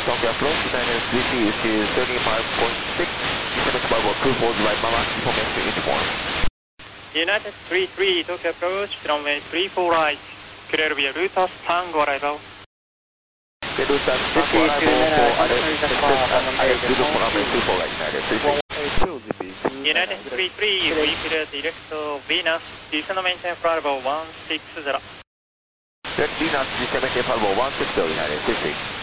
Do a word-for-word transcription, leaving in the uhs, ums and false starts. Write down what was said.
Tokyo approach, United three three, which is thirty-five point six, December Bravo two four, right Mama, information inform. United three three, Tokyo approach, runway three four right, clear via Lutas Tango arrival. The Lutas Tango arrival for Alex, Alex Lugo for runway two four right, United three three. United three three, we clear direct to Venus, descend maintain flight level one six zero. Direct Venus, descend maintain flight level one six zero, United three three.